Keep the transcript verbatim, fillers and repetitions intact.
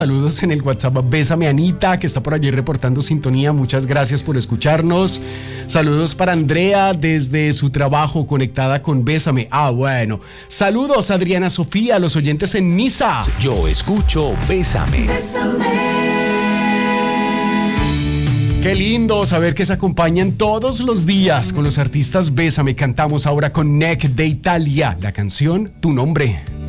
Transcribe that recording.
Saludos en el WhatsApp. Bésame Anita, que está por allí reportando sintonía. Muchas gracias por escucharnos. Saludos para Andrea desde su trabajo conectada con Bésame. Ah, bueno. Saludos Adriana Sofía, a los oyentes en Niza. Yo escucho Bésame. Bésame. Qué lindo saber que se acompañan todos los días con los artistas Bésame. Cantamos ahora con Neck de Italia la canción Tu Nombre.